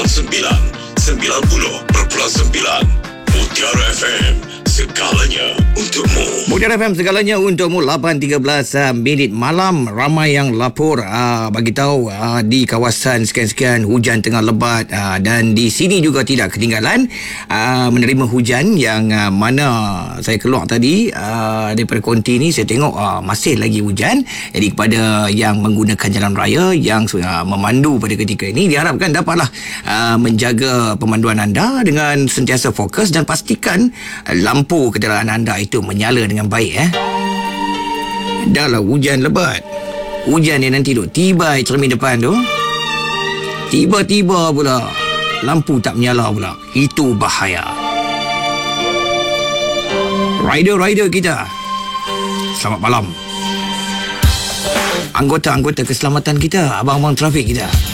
Mutiara FM, segalanya untukmu. Mutiara FM, segalanya untukmu. 8.13 minit malam. Ramai yang lapor bagi tahu di kawasan sekian-sekian hujan tengah lebat, dan di sini juga tidak ketinggalan menerima hujan yang mana saya keluar tadi daripada konti ni, saya tengok masih lagi hujan. Jadi kepada yang menggunakan jalan raya, yang memandu pada ketika ini, diharapkan dapatlah menjaga pemanduan anda dengan sentiasa fokus dan pastikan lampu kenderaan anda itu menyala dengan baik. Dah lah hujan lebat, hujan ni nanti tu tiba cermin depan tu, tiba-tiba pula lampu tak menyala pula. Itu bahaya. Rider-rider kita, selamat malam. Anggota-anggota keselamatan kita, abang-abang trafik kita,